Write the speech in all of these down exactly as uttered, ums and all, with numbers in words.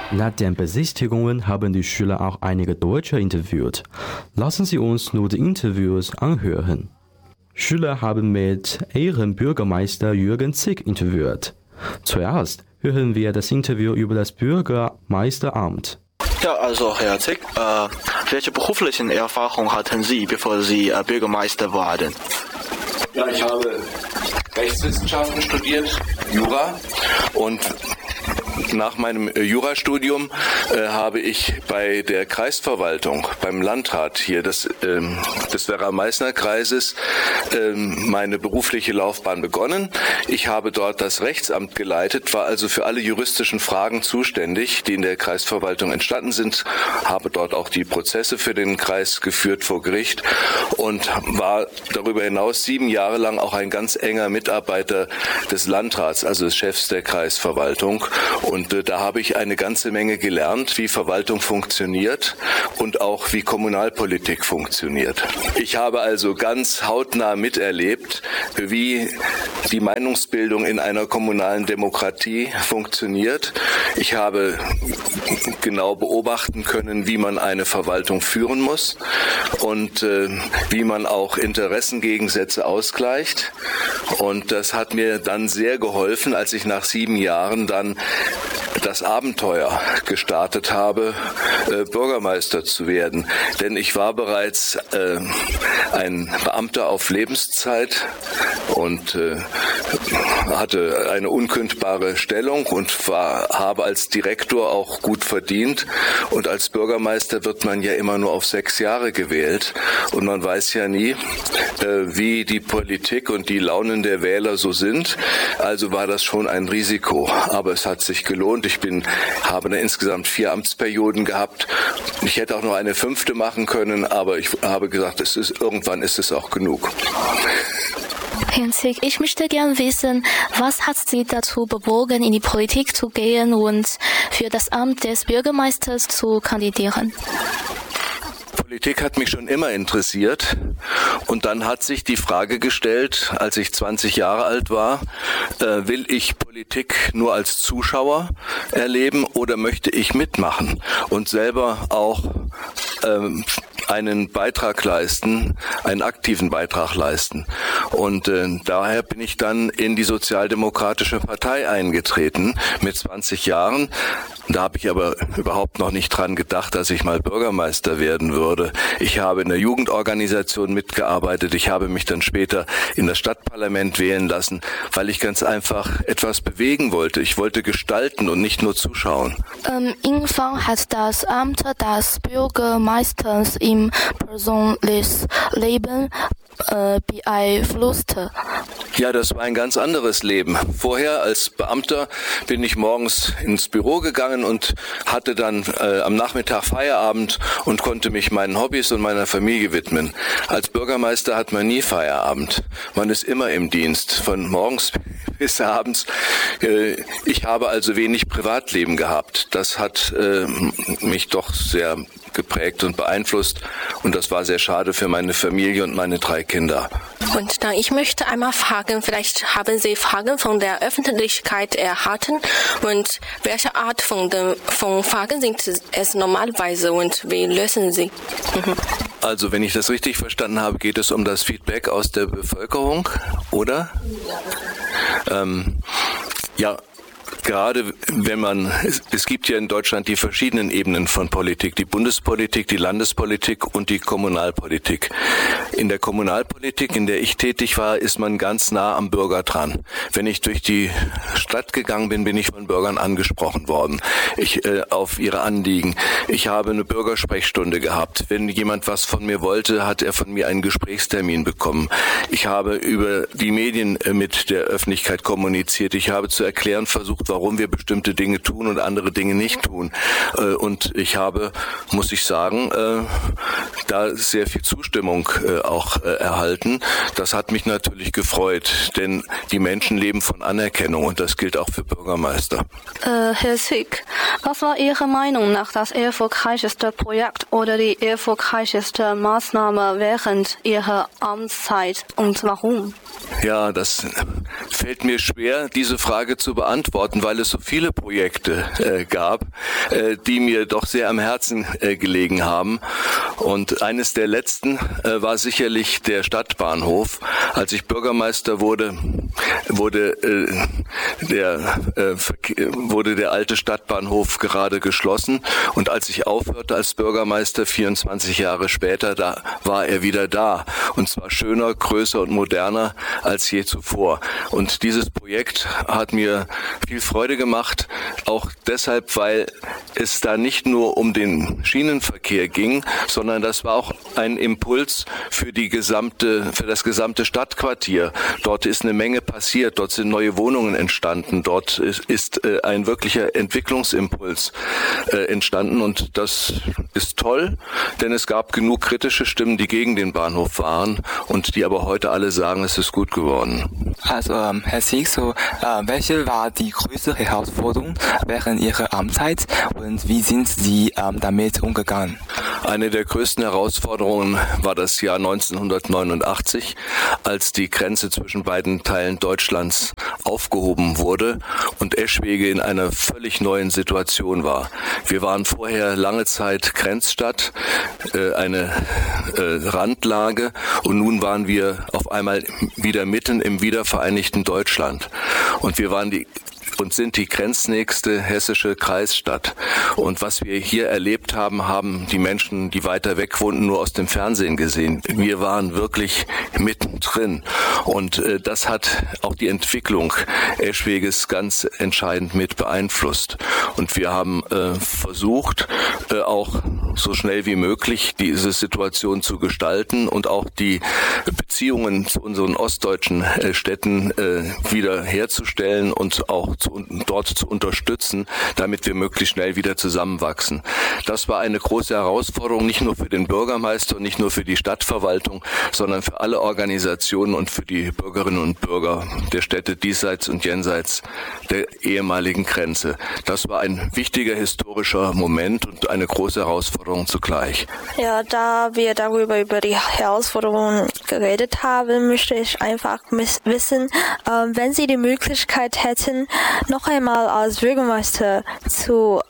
Nach den Besichtigungen haben die Schüler auch einige Deutsche interviewt. Lassen Sie uns nur die Interviews anhören. Schüler haben mit Ehrenbürgermeister Jürgen Zick interviewt. Zuerst hören wir das Interview über das Bürgermeisteramt. Ja, also Herr Zick, äh, welche beruflichen Erfahrungen hatten Sie, bevor Sie äh, Bürgermeister wurden? Ja, ich habe Rechtswissenschaften studiert, Jura, und nach meinem Jurastudium äh, habe ich bei der Kreisverwaltung, beim Landrat hier des, ähm, des Werra-Meißner-Kreises ähm, meine berufliche Laufbahn begonnen. Ich habe dort das Rechtsamt geleitet, war also für alle juristischen Fragen zuständig, die in der Kreisverwaltung entstanden sind, habe dort auch die Prozesse für den Kreis geführt vor Gericht und war darüber hinaus sieben Jahre lang auch ein ganz enger Mitarbeiter des Landrats, also des Chefs der Kreisverwaltung. Und äh, da habe ich eine ganze Menge gelernt, wie Verwaltung funktioniert und auch wie Kommunalpolitik funktioniert. Ich habe also ganz hautnah miterlebt, wie die Meinungsbildung in einer kommunalen Demokratie funktioniert. Ich habe genau beobachten können, wie man eine Verwaltung führen muss und äh, wie man auch Interessengegensätze ausgleicht. Und das hat mir dann sehr geholfen, als ich nach sieben Jahren dann das Abenteuer gestartet habe, äh, Bürgermeister zu werden. Denn ich war bereits äh, ein Beamter auf Lebenszeit und äh, hatte eine unkündbare Stellung und war, habe als Direktor auch gut verdient. Und als Bürgermeister wird man ja immer nur auf sechs Jahre gewählt. Und man weiß ja nie, äh, wie die Politik und die Launen der Wähler so sind. Also war das schon ein Risiko. Aber es hat sich gelohnt. Ich bin, habe dann insgesamt vier Amtsperioden gehabt. Ich hätte auch noch eine fünfte machen können, aber ich habe gesagt, es ist, irgendwann ist es auch genug. Herr Zick, ich möchte gern wissen, was hat Sie dazu bewogen, in die Politik zu gehen und für das Amt des Bürgermeisters zu kandidieren? Politik hat mich schon immer interessiert und dann hat sich die Frage gestellt, als ich zwanzig Jahre alt war, äh, will ich Politik nur als Zuschauer erleben oder möchte ich mitmachen und selber auch ähm, einen Beitrag leisten, einen aktiven Beitrag leisten. Und äh, daher bin ich dann in die Sozialdemokratische Partei eingetreten mit zwanzig Jahren. Da habe ich aber überhaupt noch nicht dran gedacht, dass ich mal Bürgermeister werden würde. Ich habe in der Jugendorganisation mitgearbeitet. Ich habe mich dann später in das Stadtparlament wählen lassen, weil ich ganz einfach etwas bewegen wollte. Ich wollte gestalten und nicht nur zuschauen. Ähm, inwiefern hat das Amt des Bürgermeisters im persönlichen Leben äh, beeinflusst? Ja, das war ein ganz anderes Leben. Vorher als Beamter bin ich morgens ins Büro gegangen und hatte dann äh, am Nachmittag Feierabend und konnte mich meinen Hobbys und meiner Familie widmen. Als Bürgermeister hat man nie Feierabend. Man ist immer im Dienst, von morgens bis abends. Äh, ich habe also wenig Privatleben gehabt. Das hat äh, mich doch sehr geprägt und beeinflusst und das war sehr schade für meine Familie und meine drei Kinder. Und dann, ich möchte einmal fragen, vielleicht haben Sie Fragen von der Öffentlichkeit erhalten und welche Art von, den, von Fragen sind es normalerweise und wie lösen Sie? Mhm. Also wenn ich das richtig verstanden habe, geht es um das Feedback aus der Bevölkerung, oder? Ja. Ähm, ja. Gerade wenn man, es, es gibt ja in Deutschland die verschiedenen Ebenen von Politik, die Bundespolitik, die Landespolitik und die Kommunalpolitik. In der Kommunalpolitik, in der ich tätig war, ist man ganz nah am Bürger dran. Wenn ich durch die Stadt gegangen bin, bin ich von Bürgern angesprochen worden, ich, äh, auf ihre Anliegen. Ich habe eine Bürgersprechstunde gehabt. Wenn jemand was von mir wollte, hat er von mir einen Gesprächstermin bekommen. Ich habe über die Medien äh, mit der Öffentlichkeit kommuniziert. Ich habe zu erklären versucht, warum wir bestimmte Dinge tun und andere Dinge nicht tun. Und ich habe, muss ich sagen, da sehr viel Zustimmung auch erhalten. Das hat mich natürlich gefreut, denn die Menschen leben von Anerkennung und das gilt auch für Bürgermeister. Äh, Herr Zick, was war Ihrer Meinung nach das erfolgreichste Projekt oder die erfolgreichste Maßnahme während Ihrer Amtszeit und warum? Ja, das fällt mir schwer, diese Frage zu beantworten, weil weil es so viele Projekte äh, gab, äh, die mir doch sehr am Herzen äh, gelegen haben. Und eines der letzten äh, war sicherlich der Stadtbahnhof. Als ich Bürgermeister wurde, wurde äh, der äh, wurde der alte Stadtbahnhof gerade geschlossen. Und als ich aufhörte als Bürgermeister, vierundzwanzig Jahre später, da war er wieder da. Und zwar schöner, größer und moderner als je zuvor. Und dieses Projekt hat mir viel Freude gemacht, auch deshalb, weil es da nicht nur um den Schienenverkehr ging, sondern das war auch ein Impuls für die gesamte, für das gesamte Stadtquartier. Dort ist eine Menge passiert, dort sind neue Wohnungen entstanden, dort ist, ist äh, ein wirklicher Entwicklungsimpuls äh, entstanden und das ist toll, denn es gab genug kritische Stimmen, die gegen den Bahnhof waren und die aber heute alle sagen, es ist gut geworden. Also, ähm, Herr Sieg, so, äh, welche war die größte Herausforderung während Ihrer Amtszeit und wie sind Sie ähm, damit umgegangen? Eine der größten Herausforderungen war das Jahr neunzehnhundertneunundachtzig, als die Grenze zwischen beiden Teilen Deutschlands aufgehoben wurde und Eschwege in einer völlig neuen Situation war. Wir waren vorher lange Zeit Grenzstadt, äh, eine äh, Randlage und nun waren wir auf einmal wieder mitten im wiedervereinigten Deutschland. Und wir waren die und sind die grenznächste hessische Kreisstadt. Und was wir hier erlebt haben, haben die Menschen, die weiter weg wohnten, nur aus dem Fernsehen gesehen. Wir waren wirklich mittendrin. Und äh, das hat auch die Entwicklung Eschweges ganz entscheidend mit beeinflusst. Und wir haben äh, versucht, äh, auch so schnell wie möglich diese Situation zu gestalten und auch die Beziehungen zu unseren ostdeutschen äh, Städten äh, wieder herzustellen und auch zu, dort zu unterstützen, damit wir möglichst schnell wieder zusammenwachsen. Das war eine große Herausforderung, nicht nur für den Bürgermeister und nicht nur für die Stadtverwaltung, sondern für alle Organisationen und für die Bürgerinnen und Bürger der Städte diesseits und jenseits der ehemaligen Grenze. Das war ein wichtiger historischer Moment und eine große Herausforderung zugleich. Ja, da wir darüber über die Herausforderungen geredet haben, möchte ich einfach wissen, äh, wenn Sie die Möglichkeit hätten, noch einmal als Bürgermeister zu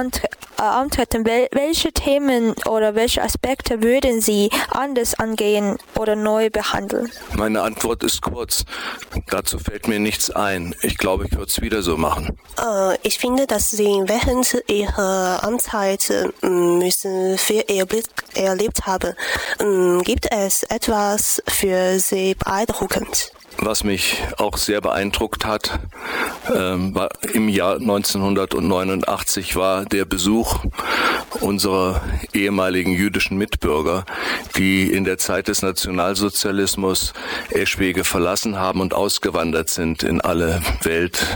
antreten, welche Themen oder welche Aspekte würden Sie anders angehen oder neu behandeln? Meine Antwort ist kurz. Dazu fällt mir nichts ein. Ich glaube, ich würde es wieder so machen. Äh, ich finde, dass Sie während Ihrer Amtszeit äh, müssen viel erlebt haben. Ähm, gibt es etwas für Sie beeindruckend? Was mich auch sehr beeindruckt hat, ähm, war im Jahr neunzehnhundertneunundachtzig war der Besuch unserer ehemaligen jüdischen Mitbürger, die in der Zeit des Nationalsozialismus Eschwege verlassen haben und ausgewandert sind in alle Welt.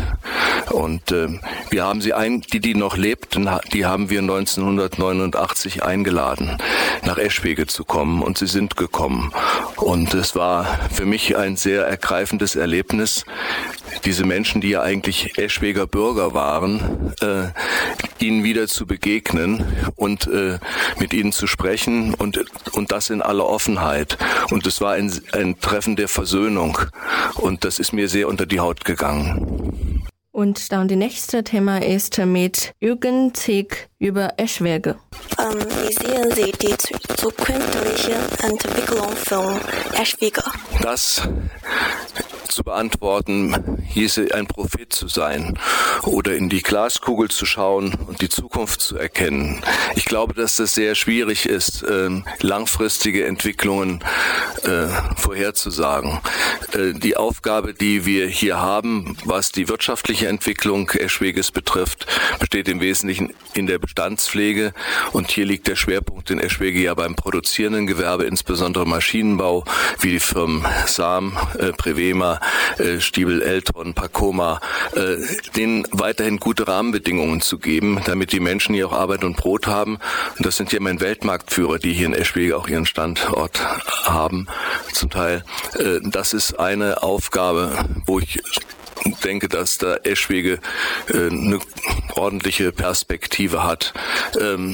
Und äh, wir haben sie ein, die die noch lebten, die haben wir neunzehnhundertneunundachtzig eingeladen, nach Eschwege zu kommen und sie sind gekommen. Und es war für mich ein sehr ergreifendes Erlebnis, diese Menschen, die ja eigentlich Eschweger Bürger waren, äh, ihnen wieder zu begegnen und äh, mit ihnen zu sprechen und und das in aller Offenheit. Und es war ein, ein Treffen der Versöhnung und das ist mir sehr unter die Haut gegangen. Und dann das nächste Thema ist mit Jürgen Zick über Eschwege. Ähm, wie sehen Sie die zukünftige Entwicklung von Eschwege? Das zu beantworten, hieße ein Prophet zu sein oder in die Glaskugel zu schauen und die Zukunft zu erkennen. Ich glaube, dass das sehr schwierig ist, äh, langfristige Entwicklungen äh, vorherzusagen. Äh, die Aufgabe, die wir hier haben, was die wirtschaftliche Entwicklung Eschweges betrifft, besteht im Wesentlichen in der Bestandspflege und hier liegt der Schwerpunkt in Eschwege ja beim produzierenden Gewerbe, insbesondere Maschinenbau, wie die Firmen Sam, äh, Prevema, äh, Stiebel, Eltron, Pacoma, äh, denen weiterhin gute Rahmenbedingungen zu geben, damit die Menschen hier auch Arbeit und Brot haben. Und das sind ja mein Weltmarktführer, die hier in Eschwege auch ihren Standort haben, zum Teil. Äh, das ist eine Aufgabe, wo ich denke, dass da Eschwege äh, eine ordentliche Perspektive hat. Ähm,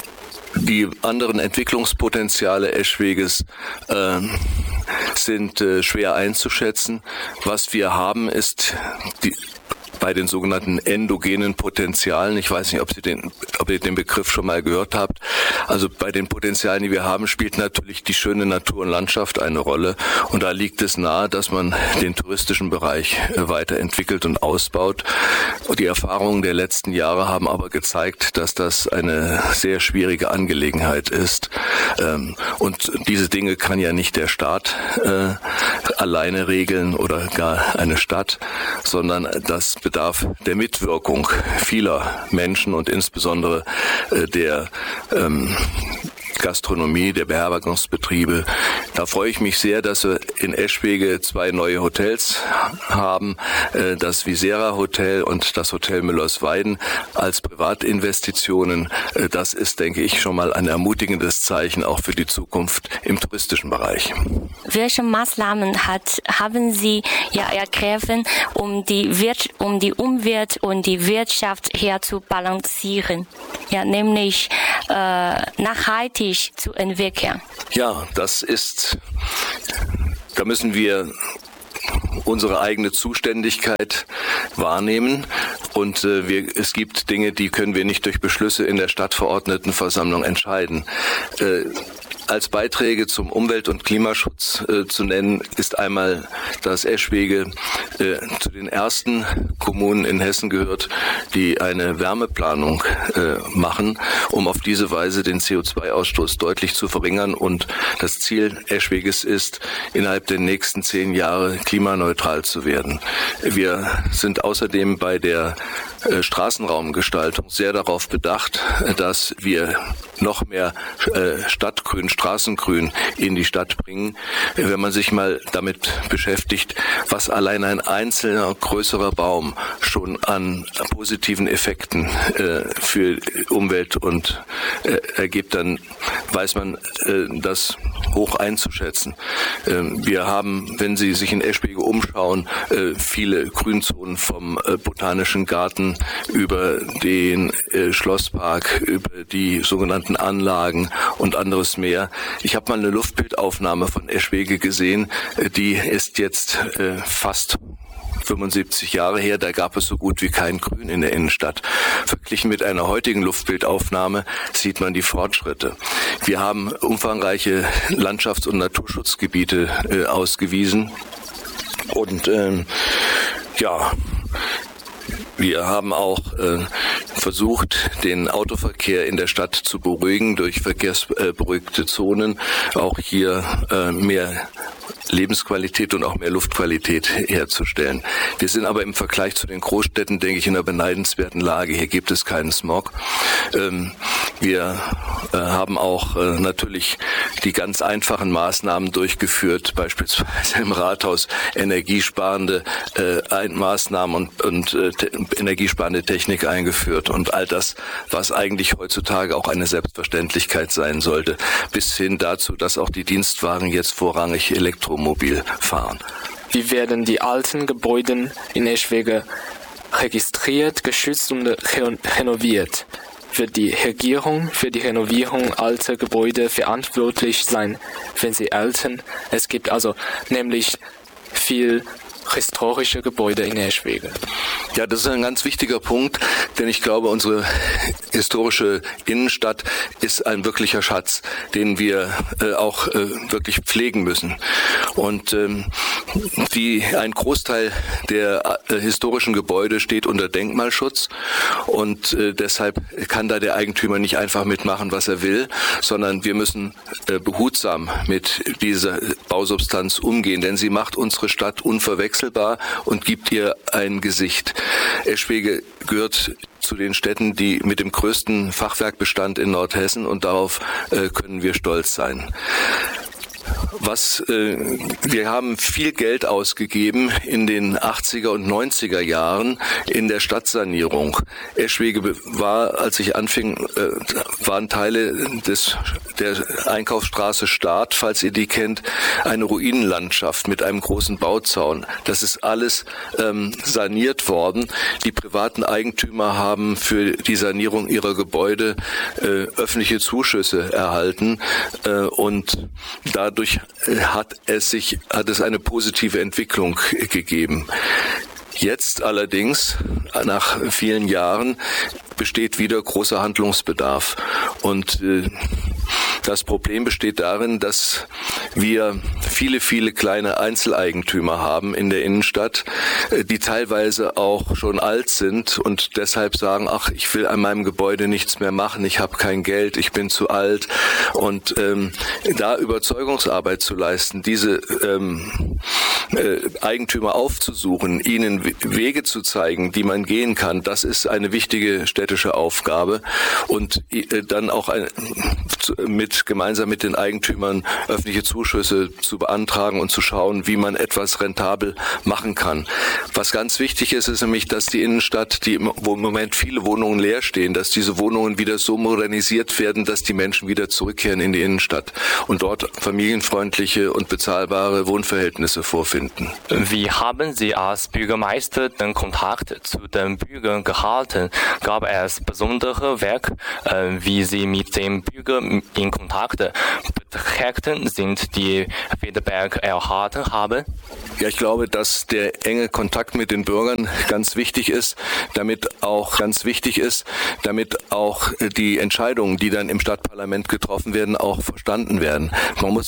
die anderen Entwicklungspotenziale Eschweges äh, sind äh, schwer einzuschätzen. Was wir haben, ist die bei den sogenannten endogenen Potenzialen. Ich weiß nicht, ob Sie den, ob ihr den Begriff schon mal gehört habt. Also bei den Potenzialen, die wir haben, spielt natürlich die schöne Natur und Landschaft eine Rolle. Und da liegt es nahe, dass man den touristischen Bereich weiterentwickelt und ausbaut. Und die Erfahrungen der letzten Jahre haben aber gezeigt, dass das eine sehr schwierige Angelegenheit ist. Und diese Dinge kann ja nicht der Staat äh, alleine regeln oder gar eine Stadt, sondern das bedarf der Mitwirkung vieler Menschen und insbesondere äh, der ähm, Gastronomie, der Beherbergungsbetriebe. Da freue ich mich sehr, dass wir in Eschwege zwei neue Hotels haben, das Visera Hotel und das Hotel Müllersweiden als Privatinvestitionen. Das ist, denke ich, schon mal ein ermutigendes Zeichen auch für die Zukunft im touristischen Bereich. Welche Maßnahmen hat, haben Sie ja ergriffen, um die, Wirt, um die Umwelt und die Wirtschaft her zu balancieren? Ja, nämlich äh, nachhaltig zu entwickeln. Ja, das ist, da müssen wir unsere eigene Zuständigkeit wahrnehmen und äh, wir, es gibt Dinge, die können wir nicht durch Beschlüsse in der Stadtverordnetenversammlung entscheiden. Äh, Als Beiträge zum Umwelt- und Klimaschutz äh, zu nennen, ist einmal, dass Eschwege äh, zu den ersten Kommunen in Hessen gehört, die eine Wärmeplanung äh, machen, um auf diese Weise den C O zwei Ausstoß deutlich zu verringern. Und das Ziel Eschweges ist, innerhalb der nächsten zehn Jahre klimaneutral zu werden. Wir sind außerdem bei der äh, Straßenraumgestaltung sehr darauf bedacht, dass wir noch mehr äh, Stadtgrün, Straßengrün in die Stadt bringen. Wenn man sich mal damit beschäftigt, was allein ein einzelner größerer Baum schon an positiven Effekten äh, für Umwelt und äh, ergibt, dann weiß man äh, das hoch einzuschätzen. Äh, wir haben, wenn Sie sich in Eschwege umschauen, äh, viele Grünzonen vom äh, Botanischen Garten über den äh, Schlosspark, über die sogenannten Anlagen und anderes mehr. Ich habe mal eine Luftbildaufnahme von Eschwege gesehen, die ist jetzt äh, fast fünfundsiebzig Jahre her, da gab es so gut wie kein Grün in der Innenstadt. Verglichen mit einer heutigen Luftbildaufnahme sieht man die Fortschritte. Wir haben umfangreiche Landschafts- und Naturschutzgebiete äh, ausgewiesen und ähm, ja, wir haben auch äh, versucht, den Autoverkehr in der Stadt zu beruhigen durch verkehrsberuhigte Zonen, auch hier äh, mehr Lebensqualität und auch mehr Luftqualität herzustellen. Wir sind aber im Vergleich zu den Großstädten, denke ich, in einer beneidenswerten Lage. Hier gibt es keinen Smog. Ähm, wir äh, haben auch äh, natürlich die ganz einfachen Maßnahmen durchgeführt, beispielsweise im Rathaus energiesparende äh, Maßnahmen und, und äh, te- energiesparende Technik eingeführt und all das, was eigentlich heutzutage auch eine Selbstverständlichkeit sein sollte, bis hin dazu, dass auch die Dienstwagen jetzt vorrangig elektromobil fahren. Wie werden die alten Gebäude in Eschwege registriert, geschützt und renoviert? Wird die Regierung für die Renovierung alter Gebäude verantwortlich sein, wenn sie älter? Es gibt also nämlich viel historische Gebäude in Eschwege. Ja, das ist ein ganz wichtiger Punkt, denn ich glaube, unsere historische Innenstadt ist ein wirklicher Schatz, den wir äh, auch äh, wirklich pflegen müssen. Und ähm, die, ein Großteil der äh, historischen Gebäude steht unter Denkmalschutz und äh, deshalb kann da der Eigentümer nicht einfach mitmachen, was er will, sondern wir müssen äh, behutsam mit dieser Bausubstanz umgehen, denn sie macht unsere Stadt unverwechselbar und gibt ihr ein Gesicht. Eschwege gehört zu den Städten, die mit dem größten Fachwerkbestand in Nordhessen und darauf äh, können wir stolz sein. Was äh, wir haben viel Geld ausgegeben in den achtziger und neunziger Jahren in der Stadtsanierung. Eschwege war, als ich anfing, äh, waren Teile des der Einkaufsstraße Start, falls ihr die kennt, eine Ruinenlandschaft mit einem großen Bauzaun. Das ist alles ähm, saniert worden. Die privaten Eigentümer haben für die Sanierung ihrer Gebäude äh, öffentliche Zuschüsse erhalten äh, und dadurch hat es sich, hat es eine positive Entwicklung gegeben. Jetzt allerdings, nach vielen Jahren, besteht wieder großer Handlungsbedarf. Und äh, das Problem besteht darin, dass wir viele, viele kleine Einzeleigentümer haben in der Innenstadt, die teilweise auch schon alt sind und deshalb sagen, ach, ich will an meinem Gebäude nichts mehr machen, ich habe kein Geld, ich bin zu alt. Und ähm, da Überzeugungsarbeit zu leisten, diese ähm, äh, Eigentümer aufzusuchen, ihnen Wege zu zeigen, die man gehen kann, das ist eine wichtige städtische Aufgabe. Und äh, dann auch ein, mit gemeinsam mit den Eigentümern öffentliche Zuschüsse zu beantragen und zu schauen, wie man etwas rentabel machen kann. Was ganz wichtig ist, ist nämlich, dass die Innenstadt, die wo im Moment viele Wohnungen leer stehen, dass diese Wohnungen wieder so modernisiert werden, dass die Menschen wieder zurückkehren in die Innenstadt und dort familienfreundliche und bezahlbare Wohnverhältnisse vorfinden. Wie haben Sie als Bürgermeister den Kontakt zu den Bürgern gehalten? Gab es besondere Werke, äh, wie Sie mit dem Bürger in Kontakt betreten sind, die Feedback erhalten haben? Ja, ich glaube, dass der enge Kontakt mit den Bürgern ganz wichtig ist, damit auch ganz wichtig ist, damit auch die Entscheidungen, die dann im Stadtparlament getroffen werden, auch verstanden werden. Man muss